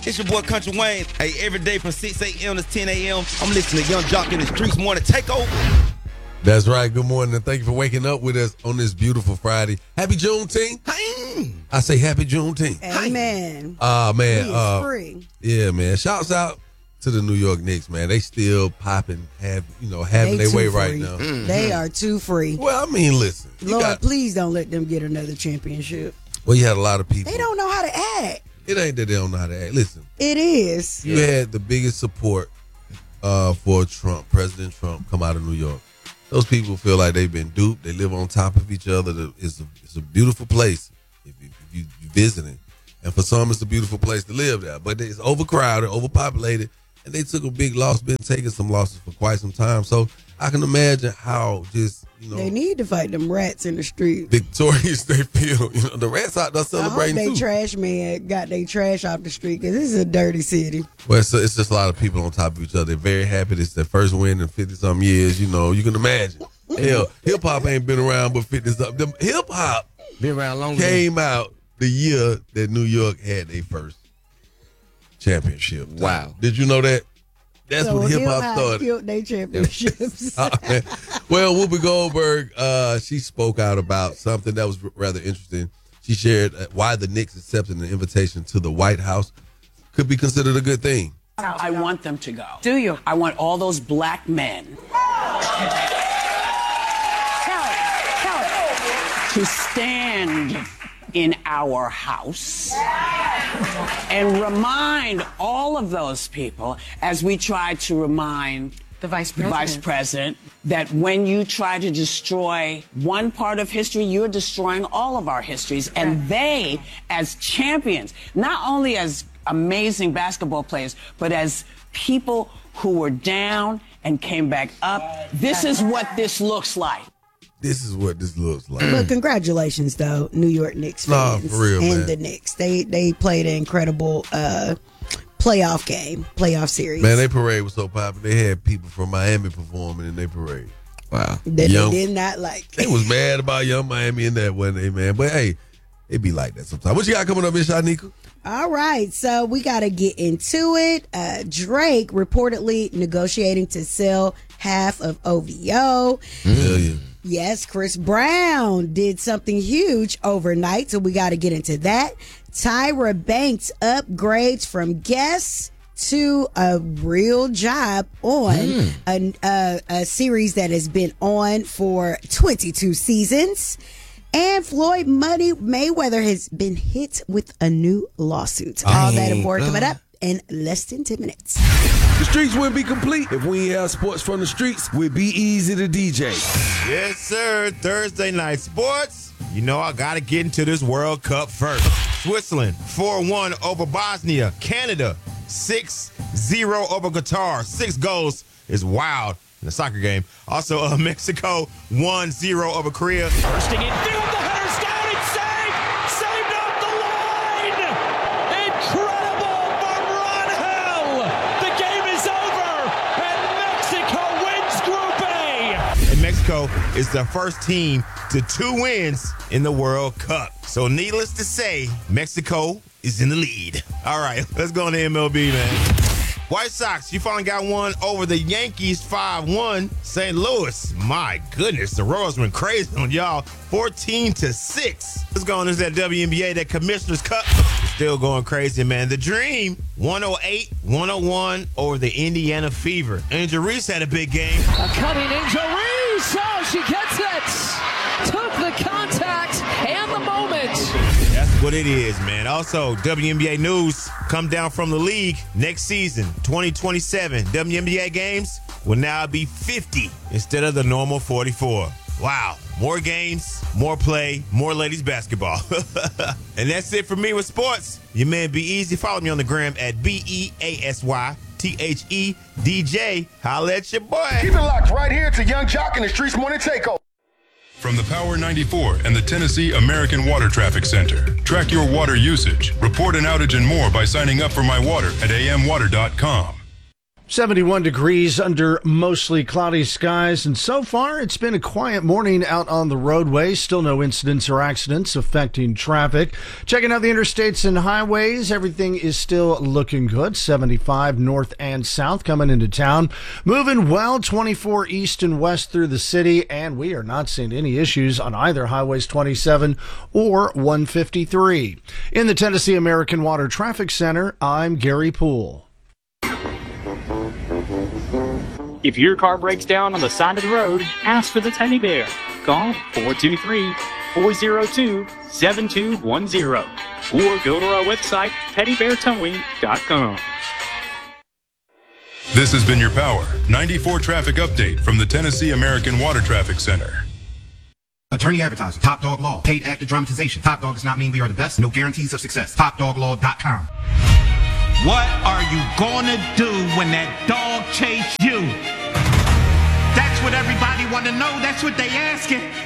It's your boy Country Wayne. Hey, every day from 6 a.m. to 10 a.m., I'm listening to Young Jock in the Streets Morning Takeover. That's right. Good morning, and thank you for waking up with us on this beautiful Friday. Happy Juneteenth. I say happy Juneteenth. Amen. Man. Free. Yeah, man. Shouts out to the New York Knicks, man. They still popping, having their way right now. Mm-hmm. They are too free. Well, I mean, listen. Lord, please don't let them get another championship. Well, you had a lot of people. They don't know how to act. It ain't that they don't know how to act. Listen. It is. You had the biggest support for Trump, President Trump, come out of New York. Those people feel like they've been duped. They live on top of each other. It's a beautiful place if you visiting. And for some, it's a beautiful place to live there. But it's overcrowded, overpopulated, and they took a big loss, been taking some losses for quite some time. So I can imagine how they need to fight them rats in the street. Victorious they feel. The rats out there celebrating I hope too. Trash man got their trash off the street because this is a dirty city. Well, it's just a lot of people on top of each other. They're very happy. It's their first win in 50-something years. You can imagine. Hell, hip-hop ain't been around but 50-something. Hip-hop been around longer. Came out the year that New York had their first championship. Wow. Did you know that? That's when hip-hop started. Killed their championships. Well, Whoopi Goldberg, she spoke out about something that was rather interesting. She shared why the Knicks accepting the invitation to the White House could be considered a good thing. I want them to go. Do you? I want all those black men to stand in our house and remind all of those people, as we try to remind the vice president, that when you try to destroy one part of history, you're destroying all of our histories. And they, as champions, not only as amazing basketball players, but as people who were down and came back up, this is what this looks like. This is what this looks like. But congratulations, though, New York Knicks fans for real, and man. the Knicks. They played an incredible playoff series. Man, their parade was so popular. They had people from Miami performing in their parade. Wow. That they did not like. They was mad about Young Miami in that one day, man. But hey, it be like that sometimes. What you got coming up, Miss Shanika? All right, so we got to get into it. Drake reportedly negotiating to sell half of OVO. Yeah. Yes, Chris Brown did something huge overnight, so we got to get into that. Tyra Banks upgrades from guest to a real job on a series that has been on for 22 seasons. And Floyd Money Mayweather has been hit with a new lawsuit. All that and more coming up in less than 10 minutes. The streets wouldn't be complete if we ain't have sports from the streets with Be Easy the DJ. Yes, sir. Thursday night sports. You know I got to get into this World Cup first. Switzerland 4-1 over Bosnia. Canada 6-0 over Qatar. 6 goals is wild in the soccer game. Also, Mexico 1-0 over Korea. Bursting in field, the header's down, it's saved off the line! Incredible from Rangel! The game is over, and Mexico wins Group A! And Mexico is the first team to 2 wins in the World Cup. So needless to say, Mexico is in the lead. All right, let's go on to MLB, man. White Sox, you finally got one over the Yankees 5-1. St. Louis, my goodness, the Royals went crazy on y'all 14-6. Let's go on to that WNBA, that Commissioner's Cup. Still going crazy, man. The Dream 108-101 over the Indiana Fever. Angel Reese had a big game. A cutting Angel Reese! Oh, she gets it! Took the contact and the moment. That's what it is, man. Also, WNBA news come down from the league. Next season, 2027, WNBA games will now be 50 instead of the normal 44. Wow. More games, more play, more ladies basketball. And that's it for me with sports. Your man Be Easy. Follow me on the gram at BEASYTHEDJ. Holla at your boy. Keep it locked right here to Young Jock in the Streets Morning Takeover. From the Power 94 and the Tennessee American Water Traffic Center. Track your water usage, report an outage and more by signing up for My Water at amwater.com. 71 degrees under mostly cloudy skies, and so far it's been a quiet morning out on the roadway. Still no incidents or accidents affecting traffic. Checking out the interstates and highways, everything is still looking good. 75 north and south coming into town. Moving well, 24 east and west through the city, and we are not seeing any issues on either highways 27 or 153. In the Tennessee American Water Traffic Center, I'm Gary Poole. If your car breaks down on the side of the road, ask for the Teddy Bear. Call 423-402-7210 or go to our website, teddybeartowing.com. This has been your Power 94 traffic update from the Tennessee American Water Traffic Center. Attorney advertising. Top Dog Law. Paid actor dramatization. Top Dog does not mean we are the best. No guarantees of success. TopDogLaw.com. What are you gonna do when that dog chase you? That's what everybody wanna know. That's what they asking.